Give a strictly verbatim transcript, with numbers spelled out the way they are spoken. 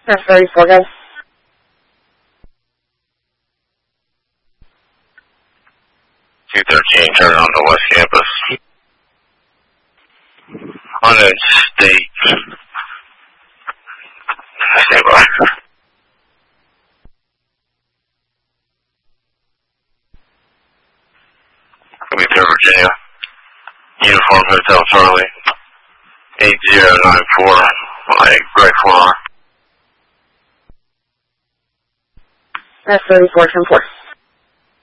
That's thirty-four, guys. two thirteen, turn on the West Campus. Unknown state. Stand by. Copy, Pure Virginia. Uniform Hotel Charlie. eight zero nine four. My right floor. That's thirty-four, ten four.